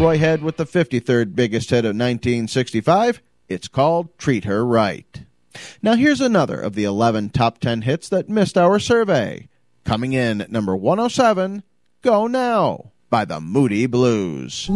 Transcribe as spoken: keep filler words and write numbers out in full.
Roy Head with the fifty-third biggest hit of nineteen sixty-five. It's called Treat Her Right. Now here's another of the eleven top ten hits that missed our survey. Coming in at number one oh seven, Go Now by the Moody Blues.